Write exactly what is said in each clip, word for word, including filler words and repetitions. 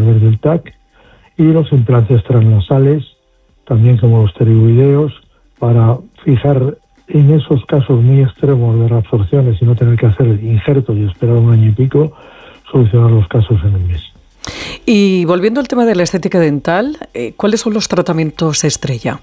través del T A C, y los implantes transnasales, también como los pterigoideos, para fijar en esos casos muy extremos de reabsorciones y no tener que hacer injertos y esperar un año y pico, solucionar los casos en un mes. Y volviendo al tema de la estética dental, eh, ¿cuáles son los tratamientos estrella?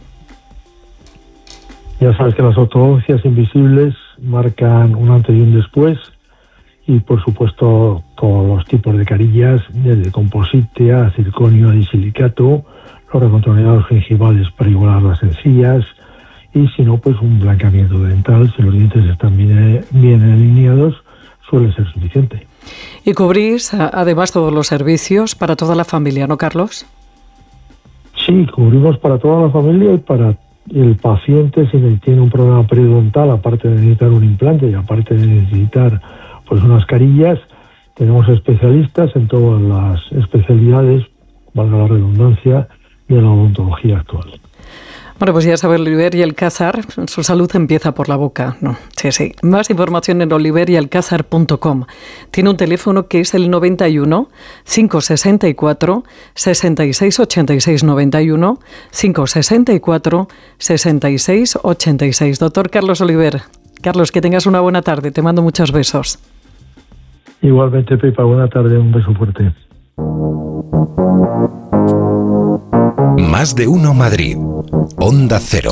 Ya sabes que las ortodoncias invisibles marcan un antes y un después, y por supuesto todos los tipos de carillas, desde composite a circonio y silicato, los recontaminados gingivales para igualar las encías, y si no, pues un blanqueamiento dental, si los dientes están bien, bien alineados, suele ser suficiente. Y cubrís además todos los servicios para toda la familia, ¿no, Carlos? Sí, cubrimos para toda la familia y para el paciente si tiene un problema periodontal, aparte de necesitar un implante y aparte de necesitar pues unas carillas, tenemos especialistas en todas las especialidades, valga la redundancia, de la odontología actual. Bueno, pues ya sabe, Oliver y Alcázar, su salud empieza por la boca, ¿no? Sí, sí. Más información en oliver y alcázar punto com. Tiene un teléfono que es el noventa y uno, cinco sesenta y cuatro, sesenta y seis ochenta y seis, noventa y uno, cinco sesenta y cuatro, sesenta y seis ochenta y seis. Doctor Carlos Oliver. Carlos, que tengas una buena tarde. Te mando muchos besos. Igualmente, Pepa, buena tarde. Un beso fuerte. Más de uno Madrid. Onda Cero.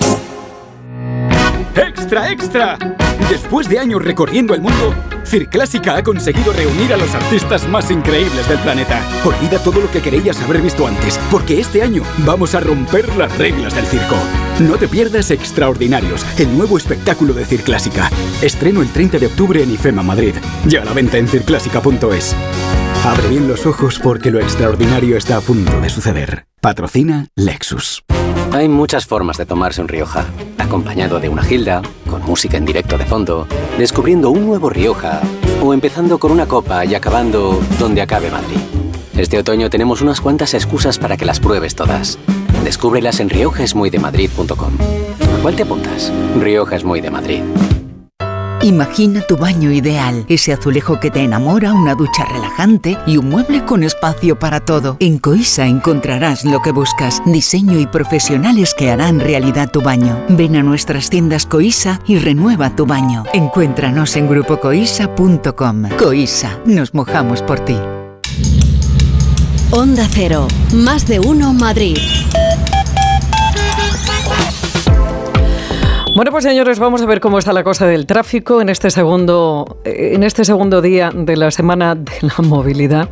¡Extra, extra! Después de años recorriendo el mundo, Circlásica ha conseguido reunir a los artistas más increíbles del planeta. Olvida todo lo que querías haber visto antes, porque este año vamos a romper las reglas del circo. No te pierdas Extraordinarios, el nuevo espectáculo de Circlásica. Estreno el treinta de octubre en IFEMA Madrid. Ya a la venta en circlásica punto es. Abre bien los ojos porque lo extraordinario está a punto de suceder. Patrocina Lexus. Hay muchas formas de tomarse un Rioja. Acompañado de una gilda, con música en directo de fondo, descubriendo un nuevo Rioja, o empezando con una copa y acabando donde acabe Madrid. Este otoño tenemos unas cuantas excusas para que las pruebes todas. Descúbrelas en rioja es muy de madrid punto com. ¿A cuál te apuntas? Rioja es muy de Madrid. Imagina tu baño ideal, ese azulejo que te enamora, una ducha relajante y un mueble con espacio para todo. En Coisa encontrarás lo que buscas, diseño y profesionales que harán realidad tu baño. Ven a nuestras tiendas Coisa y renueva tu baño. Encuéntranos en grupo coisa punto com. Coisa, nos mojamos por ti. Onda Cero, más de uno Madrid. Bueno, pues señores, vamos a ver cómo está la cosa del tráfico en este segundo, en este segundo día de la Semana de la Movilidad.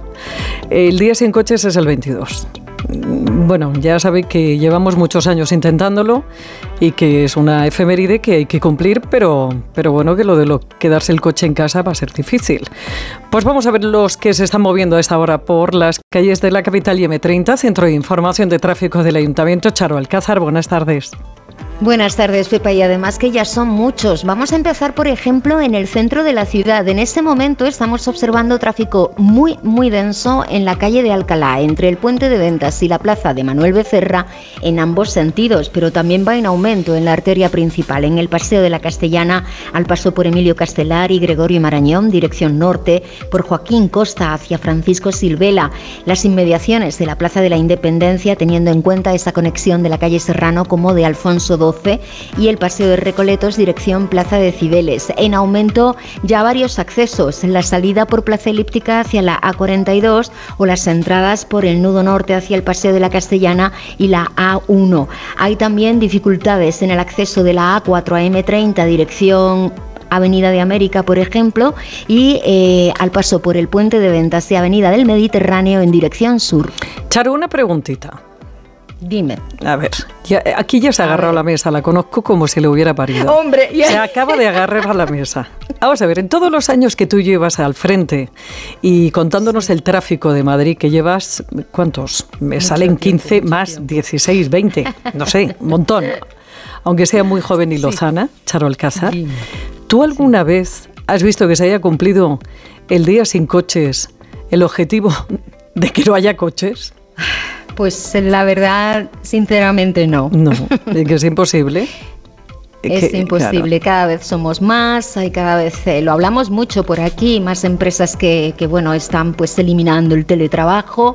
El día sin coches es el veintidós. Bueno, ya sabéis que llevamos muchos años intentándolo y que es una efeméride que hay que cumplir, pero, pero bueno, que lo de lo quedarse el coche en casa va a ser difícil. Pues vamos a ver los que se están moviendo a esta hora por las calles de la capital y eme treinta, Centro de Información de Tráfico del Ayuntamiento. Charo Alcázar, buenas tardes. Buenas tardes, Pepa, y además que ya son muchos. Vamos a empezar, por ejemplo, en el centro de la ciudad. En este momento estamos observando tráfico muy, muy denso en la calle de Alcalá, entre el Puente de Ventas y la plaza de Manuel Becerra, en ambos sentidos, pero también va en aumento en la arteria principal, en el Paseo de la Castellana, al paso por Emilio Castelar y Gregorio Marañón, dirección norte, por Joaquín Costa hacia Francisco Silvela, las inmediaciones de la Plaza de la Independencia, teniendo en cuenta esa conexión de la calle Serrano como de Alfonso doce, y el Paseo de Recoletos, dirección Plaza de Cibeles. En aumento ya varios accesos, la salida por Plaza Elíptica hacia la A cuarenta y dos o las entradas por el nudo norte hacia el Paseo de la Castellana y la A uno. Hay también dificultades en el acceso de la A cuatro a eme treinta, dirección Avenida de América, por ejemplo, y eh, al paso por el Puente de Ventas y Avenida del Mediterráneo en dirección sur. Charo, una preguntita. Dime. A ver, ya, aquí ya se ha agarrado la mesa, la conozco como si le hubiera parido. Hombre, ya. Se acaba de agarrar a la mesa. Vamos a ver, en todos los años que tú llevas al frente y contándonos el tráfico de Madrid, que llevas, ¿cuántos? Me mucho salen quince tiempo, más tiempo. dieciséis, veinte, no sé, un montón. Aunque sea muy joven y lozana, sí. Charo Alcázar, ¿tú alguna sí. vez has visto que se haya cumplido el día sin coches, el objetivo de que no haya coches? Pues la verdad, sinceramente no. No, es que es imposible. Es que, imposible, claro. Cada vez somos más, hay cada vez, eh, lo hablamos mucho por aquí, más empresas que, que bueno, están pues eliminando el teletrabajo.